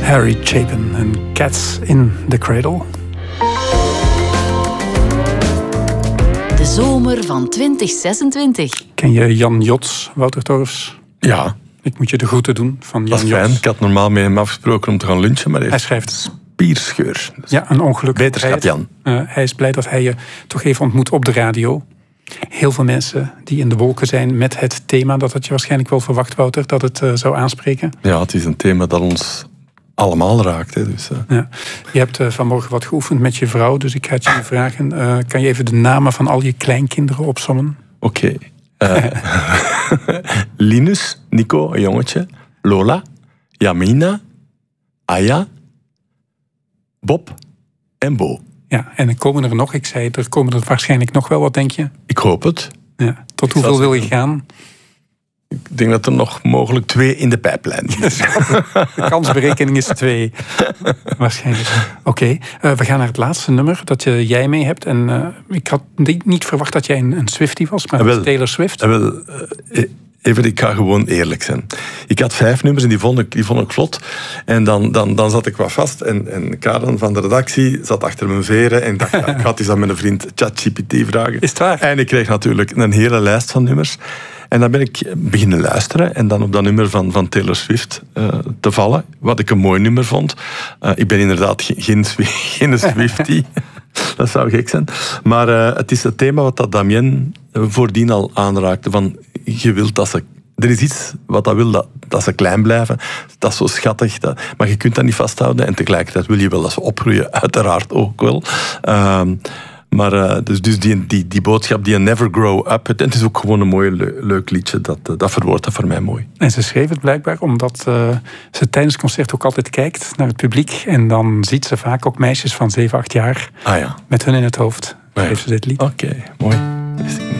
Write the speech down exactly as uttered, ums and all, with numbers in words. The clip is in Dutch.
Harry Chapin en Cats in the Cradle. De zomer van twintig zesentwintig. Ken je Jan Jots, Wouter Torfs? Ja. Ik moet je de groeten doen van Jan Dat is Jots. fijn. Ik had normaal met hem afgesproken om te gaan lunchen, maar hij, Hij schrijft spierscheur. Dus ja, een ongeluk. beterschap, Jan. Uh, hij is blij dat hij je toch even ontmoet op de radio. Heel veel mensen die in de wolken zijn met het thema. Dat had je waarschijnlijk wel verwacht, Wouter, dat het uh, zou aanspreken. Ja, het is een thema dat ons allemaal raakt. Hè, dus, uh. Ja. Je hebt uh, vanmorgen wat geoefend met je vrouw, dus ik ga het je vragen. Uh, kan je even de namen van al je kleinkinderen opsommen? Oké. Okay. Uh, Linus, Nico, een jongetje. Lola, Yamina, Aya, Bob en Bo. Ja, en er komen er nog, ik zei, er komen er waarschijnlijk nog wel, wat denk je? Ik hoop het. Ja. Tot hoeveel wil je gaan? Ik denk dat er nog mogelijk twee in de pijplijn zijn. De kansberekening is twee. Waarschijnlijk. Oké, okay. uh, we gaan naar het laatste nummer dat je, jij mee hebt. En uh, ik had niet verwacht dat jij een, een Swiftie was, maar wel, Taylor Swift. Wel, uh, even, ik ga gewoon eerlijk zijn. Ik had vijf nummers en die vond ik, die vond ik vlot. En dan, dan, dan zat ik wat vast. En, en Karen van de redactie zat achter mijn veren. En ik dacht, ja, ik ga het eens aan mijn vriend ChatGPT vragen. Is het waar? En ik kreeg natuurlijk een hele lijst van nummers. En dan ben ik beginnen luisteren en dan op dat nummer van, van Taylor Swift uh, te vallen. Wat ik een mooi nummer vond. Uh, ik ben inderdaad geen, geen, geen Swiftie. Dat zou gek zijn. Maar uh, het is het thema wat dat Damien voordien al aanraakte. Van, je wilt dat ze... Er is iets wat dat wil, dat, dat ze klein blijven. Dat is zo schattig. Dat, maar je kunt dat niet vasthouden. En tegelijkertijd wil je wel dat ze opgroeien. Uiteraard ook wel. Uh, Maar uh, dus, dus die, die, die boodschap, die Never Grow Up, het, het is ook gewoon een mooi, le, leuk liedje. Dat, dat verwoordt dat voor mij mooi. En ze schreef het blijkbaar omdat uh, ze tijdens het concert ook altijd kijkt naar het publiek. En dan ziet ze vaak ook meisjes van zeven, acht jaar ah, ja. met hun in het hoofd. Ah, ja. Schreef ze dit lied. Oké, okay, mooi.